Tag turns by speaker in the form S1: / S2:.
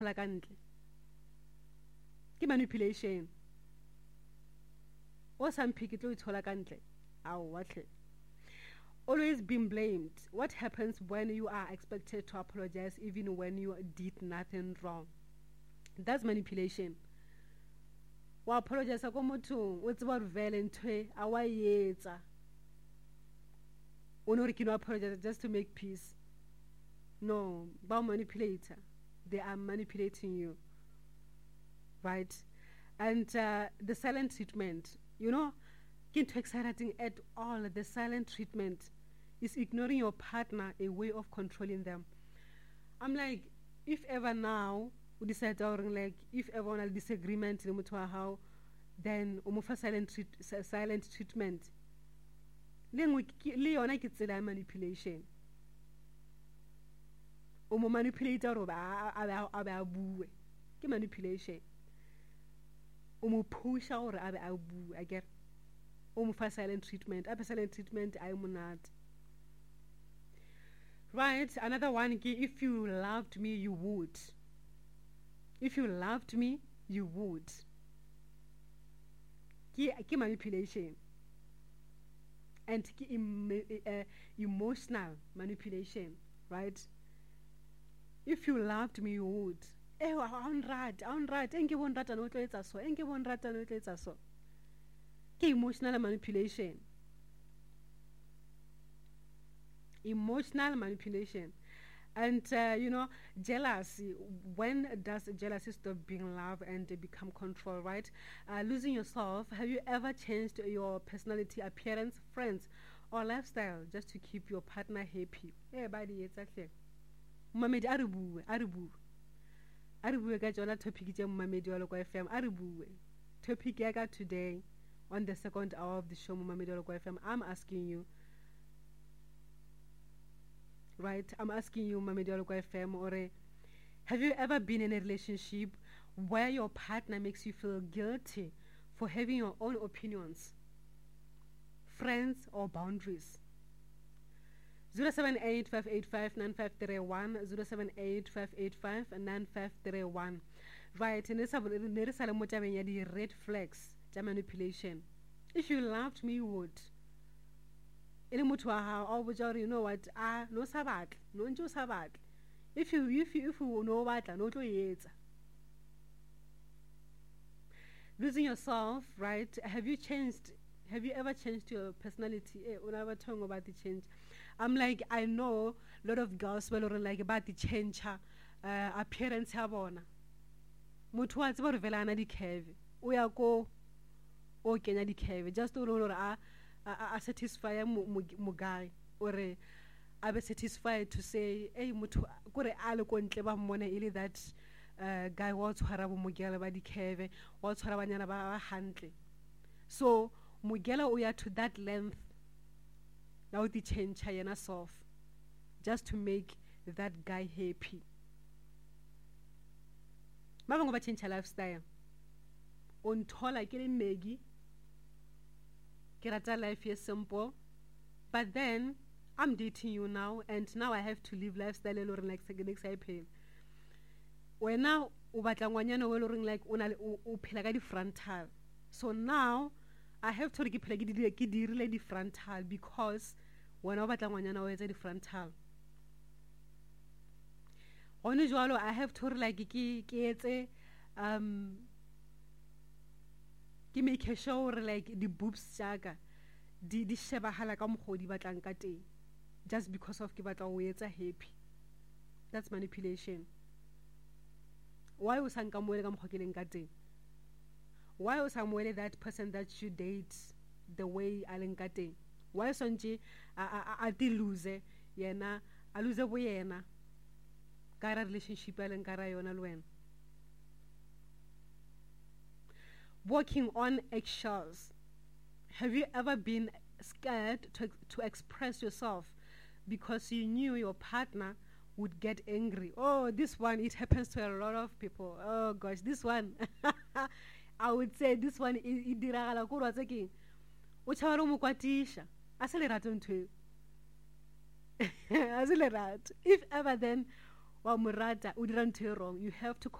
S1: la ka ntle ke manipulation o samphe ke tlo ithola ka ntle aowa hle. Always being blamed. What happens when you are expected to apologize even when you did nothing wrong? That's manipulation. Wa apologize ko mothong o tseba re vele ntwe a wa yetsa o no re ke no apologize just to make peace. No, ba manipulator. They are manipulating you, right? And the silent treatment, you know, get exciting at all. The silent treatment is ignoring your partner, a way of controlling them. I'm like, if ever now we decide like if ever on a disagreement how, then umufa silent treatment. Le yona ke tsela manipulation. Umo manipulator a bue ke manipulation. Umo pusha or a bue I get. Umufa silent treatment. Apa silent treatment ay monat. Right, another one, if you loved me you would. If you loved me you would. Ki manipulation. And emotional manipulation, right? If you loved me you would. Right. Enke won rata no tlo etsa so. Enke won rata no tlo etsa so. Ki emotional manipulation. Emotional manipulation. And jealousy. When does jealousy stop being love and become control, right? Losing yourself. Have you ever changed your personality, appearance, friends, or lifestyle just to keep your partner happy? Everybody, it's actually Mamedi Aribu ga jona topic je Mamedi wa Lokwa FM Aribu. Topic I got today on the second hour of the show Mamedi wa Lokwa FM. I'm asking you, right? I'm asking you, Mamedi wa Lokwa FM, or have you ever been in a relationship where your partner makes you feel guilty for having your own opinions, friends, or boundaries? 078-585-9531, 078-585-9531. Right, and this is red flags, manipulation. If you loved me, you would. You know what? No sabat, no njo sabat. If you know what, no to yet. Losing yourself, right? Have you ever changed your personality? Whenever talking about the change, I'm like, I know a lot of girls will like about the change appearance habona. Motho wa tseba re vela ana di curve. O ya ko o kenya di curve just to know a satisfy mo guy or a be satisfied to say hey motho kore a le ko ntle ba mmona ile that guy wa tshwara bo mogela ba di curve wa tshwara banyana ba hantle. So mogela o ya to that length now the change yena soft just to make that guy happy. Ba bangwe ba change lifestyle on thola ke le megi ke rata life is simple, but then I'm dating you now and now I have to live lifestyle e leng like next I pay wena o batla ngwanyana o leng like o phela ka di frontal, so now I have to ke phela ke dirile di frontal because wena o batla ngwanyana o etsa di frontal. Gone jwalo I have to like ke etse ke make sure like the boobs jaga di shebahala ka mogodi batlang ka teng just because of ke batla o etsa happy. That's manipulation. Why o sanka moele ka mogokeleng ka teng? Why o sa moele that person that you date the way a leng ka teng? Why sonje a di lose yena a lose bo yena ka relationship a leng ka ra yona le wena? Walking on eggshells. Have you ever been scared to express yourself because you knew your partner would get angry? Oh, this one, it happens to a lot of people. Oh gosh, this one I would say this one it diragala ko rwa tsekeng o tshwara mo kwatisha a se le rato ntwe a se le rato. If ever then wa mo rata o dira ntho e wrong, you have to